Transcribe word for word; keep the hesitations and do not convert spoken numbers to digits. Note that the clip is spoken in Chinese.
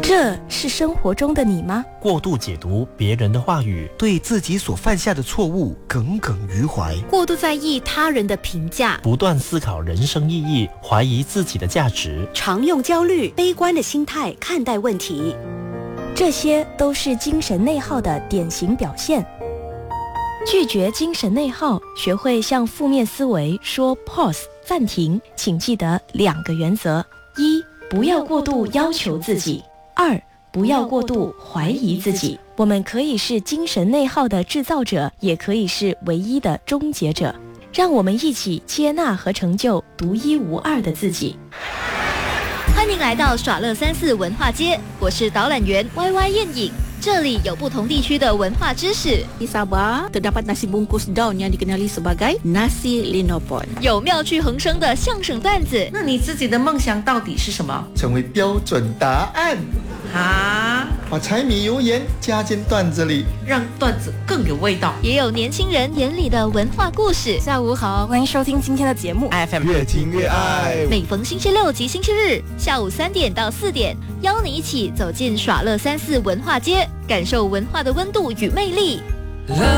这是生活中的你吗？ 过度解读别人的话语， 对自己所犯下的错误耿耿于怀， 过度在意他人的评价， 不断思考人生意义，怀疑自己的价值， 常用焦虑、悲观的心态看待问题， 这些都是精神内耗的典型表现。拒绝精神内耗，学会向负面思维说 pause 暂停，请记得两个原则：一、不要过度要求自己；二、不要过度怀疑自己。我们可以是精神内耗的制造者，也可以是唯一的终结者。让我们一起接纳和成就独一无二的自己。 欢迎来到耍乐三四文化街，我是导览员 Y Y 燕影。这里有不同地区的文化知识。 Di Sabah terdapat nasi bungkus daun yang dikenali sebagai nasi linopon， 有妙趣横生的相声段子。 那你自己的梦想到底是什么？ 成为标准答案啊！ 把柴米油盐加进段子里， 让段子更有味道。 也有年轻人眼里的文化故事。 下午好，欢迎收听今天的节目 F M 越听越爱。 每逢星期六及星期日下午三点到四点，邀你一起走进耍乐三四文化街，感受文化的温度与魅力。